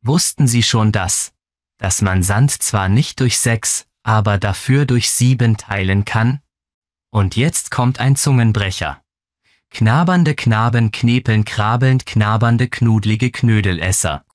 Wussten Sie schon das? Dass man Sand zwar nicht durch 6, aber dafür durch 7 teilen kann? Und jetzt kommt ein Zungenbrecher. Knabernde Knaben knepeln krabelnd knabernde knudlige Knödelesser.